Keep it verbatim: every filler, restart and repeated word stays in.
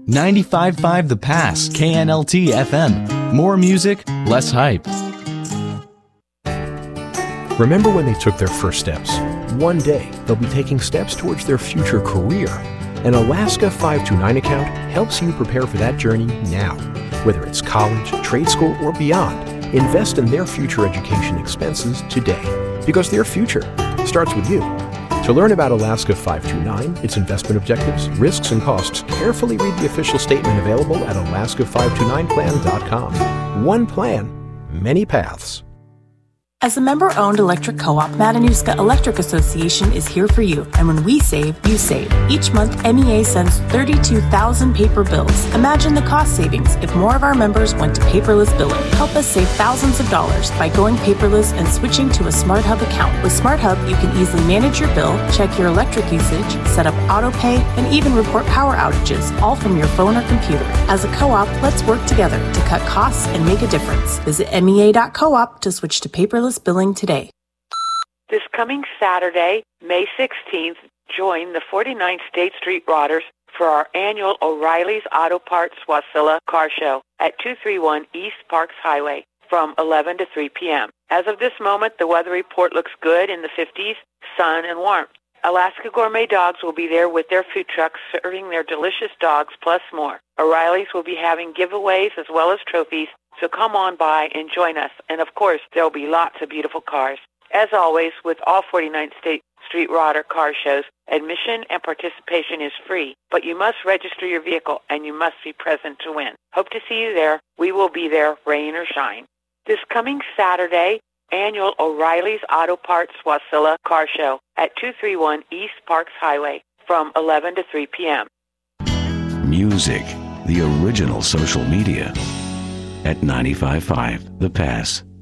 ninety-five point five The Pass, K N L T F M. More music, less hype. Remember when they took their first steps? One day, they'll be taking steps towards their future career. An Alaska five two nine account helps you prepare for that journey now. Whether it's college, trade school, or beyond, invest in their future education expenses today. Because their future starts with you. To learn about Alaska five two nine, its investment objectives, risks, and costs, carefully read the official statement available at alaska five two nine plan dot com. One plan, many paths. As a member-owned electric co-op, Matanuska Electric Association is here for you. And when we save, you save. Each month, M E A sends thirty-two thousand paper bills. Imagine the cost savings if more of our members went to paperless billing. Help us save thousands of dollars by going paperless and switching to a SmartHub account. With SmartHub, you can easily manage your bill, check your electric usage, set up auto pay, and even report power outages, all from your phone or computer. As a co-op, let's work together to cut costs and make a difference. Visit M E A dot coop to switch to paperless billing today. This coming Saturday, May sixteenth, join the forty-ninth State Street Rodders for our annual O'Reilly's Auto Parts Wasilla Car Show at two thirty-one East Parks Highway from eleven to three p.m. As of this moment, the weather report looks good in the fifties, sun and warmth. Alaska Gourmet Dogs will be there with their food trucks serving their delicious dogs plus more. O'Reilly's will be having giveaways as well as trophies, so come on by and join us. And of course, there'll be lots of beautiful cars. As always, with all forty-ninth State Street Rodder car shows, admission and participation is free, but you must register your vehicle and you must be present to win. Hope to see you there. We will be there, rain or shine. This coming Saturday, annual O'Reilly's Auto Parts Wasilla Car Show at two thirty-one East Parks Highway from eleven to three p.m. Music, the original social media at ninety-five point five The Pass.